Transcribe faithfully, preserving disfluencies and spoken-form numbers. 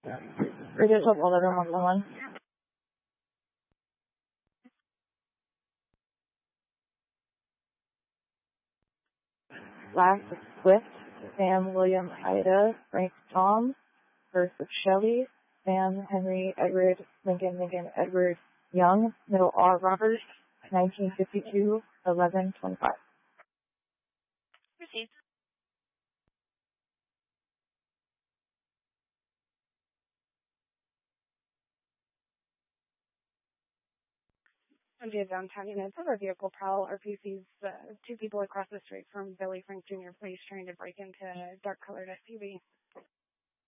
Radio twelve eleven one one one. Last is Swift, Sam, William, Ida, Frank, Tom. First is Shelley, Sam, Henry, Edward, Lincoln, Lincoln, Edward, Young. Middle R, Robert, nineteen fifty-two, eleven twenty-five. Received. On the downtown units of our vehicle prowl, R P C's uh, two people across the street from Billy Frank Junior Police trying to break into a dark-colored S U V.